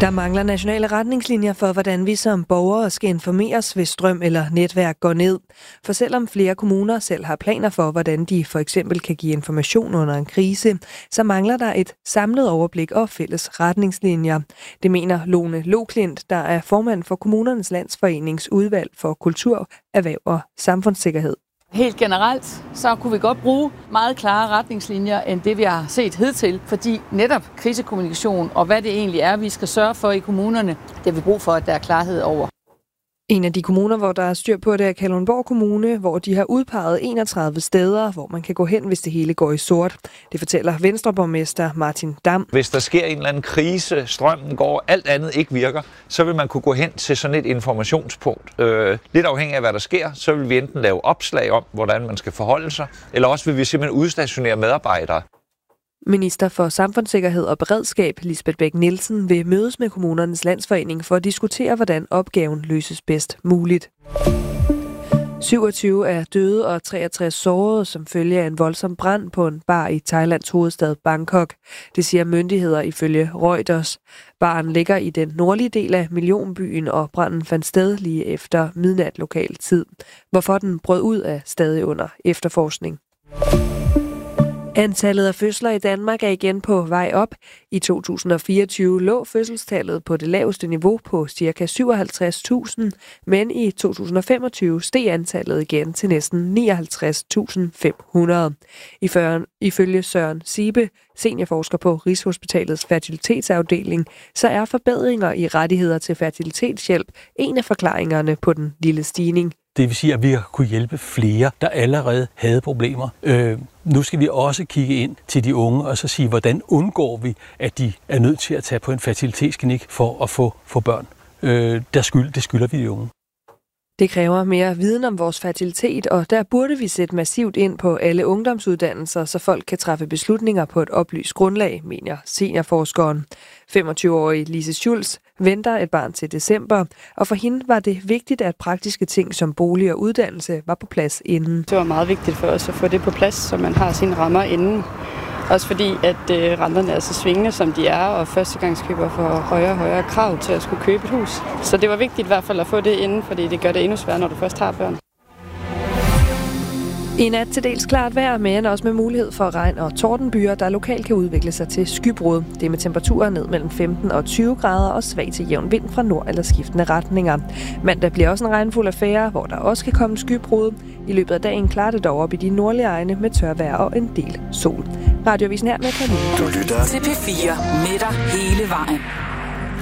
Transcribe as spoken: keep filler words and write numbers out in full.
Der mangler nationale retningslinjer for, hvordan vi som borgere skal informeres, hvis strøm eller netværk går ned. For selvom flere kommuner selv har planer for, hvordan de for eksempel kan give information under en krise, så mangler der et samlet overblik og fælles retningslinjer. Det mener Lone Loklint, der er formand for Kommunernes Landsforenings udvalg for kultur, erhverv og samfundssikkerhed. Helt generelt, så kunne vi godt bruge meget klare retningslinjer, end det vi har set hidtil, fordi netop krisekommunikation og hvad det egentlig er, vi skal sørge for i kommunerne, det har vi brug for, at der er klarhed over. En af de kommuner, hvor der er styr på det, er Kalundborg Kommune, hvor de har udpeget enogtredive steder, hvor man kan gå hen, hvis det hele går i sort. Det fortæller Venstreborgmester Martin Dam. Hvis der sker en eller anden krise, strømmen går, alt andet ikke virker, så vil man kunne gå hen til sådan et informationspunkt. Øh, lidt afhængig af, hvad der sker, så vil vi enten lave opslag om, hvordan man skal forholde sig, eller også vil vi simpelthen udstationere medarbejdere. Minister for Samfundssikkerhed og Beredskab, Lisbeth Bech-Nielsen, vil mødes med Kommunernes Landsforening for at diskutere, hvordan opgaven løses bedst muligt. syvogtyve er døde og treogtres sårede som følge af en voldsom brand på en bar i Thailands hovedstad Bangkok. Det siger myndigheder ifølge Reuters. Baren ligger i den nordlige del af millionbyen, og branden fandt sted lige efter midnat lokal tid. Hvorfor den brød ud er stadig under efterforskning. Antallet af fødsler i Danmark er igen på vej op. I to tusind og fireogtyve lå fødselstallet på det laveste niveau på ca. syvoghalvtreds tusind, men i to tusind og femogtyve steg antallet igen til næsten nioghalvtreds tusind fem hundrede. Ifølge Søren Sibe, seniorforsker på Rigshospitalets fertilitetsafdeling, så er forbedringer i rettigheder til fertilitetshjælp en af forklaringerne på den lille stigning. Det vil sige, at vi har kunne hjælpe flere, der allerede havde problemer. Øh, nu skal vi også kigge ind til de unge og så sige, hvordan undgår vi, at de er nødt til at tage på en fertilitetsklinik for at få, få børn. Øh, der skyld, det skylder vi de unge. Det kræver mere viden om vores fertilitet, og der burde vi sætte massivt ind på alle ungdomsuddannelser, så folk kan træffe beslutninger på et oplyst grundlag, mener seniorforskeren. femogtyve-årige Lise Schulz venter et barn til december, og for hende var det vigtigt, at praktiske ting som bolig og uddannelse var på plads inden. Det var meget vigtigt for os at få det på plads, så man har sine rammer inden. Også fordi, at øh, renterne er så svingende, som de er, og førstegangskøber får højere og højere krav til at skulle købe et hus. Så det var vigtigt i hvert fald at få det inden, fordi det gør det endnu sværere, når du først har børn. I nat til dels klart vejr, men også med mulighed for regn og tordenbyer, der lokalt kan udvikle sig til skybrud. Det er med temperaturer ned mellem femten og tyve grader og svag til jævn vind fra nord eller skiftende retninger. Mandag bliver også en regnfuld affære, hvor der også kan komme skybrud. I løbet af dagen klarer det dog op i de nordlige egne med tørvejr og en del sol. Radioavisen her med Camille. Du lytter til P fire med dig hele vejen.